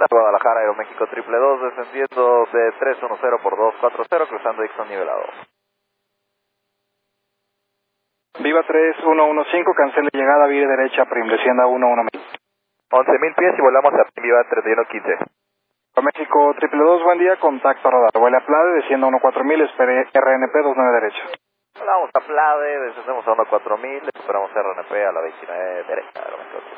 Guadalajara, Aeroméxico 222, descendiendo de 310 por 240, cruzando Dixon nivelado. Viva 3115, cancele llegada, vire derecha, prim, descienda 11000. 11.000 pies y volamos a Viva 3115. México 222, buen día, contacto radar. Vuela a Plade, descienda 14000, espere RNP 29 derecha. Volamos a Plade, descendemos a 14000, esperamos RNP a la 29 derecha.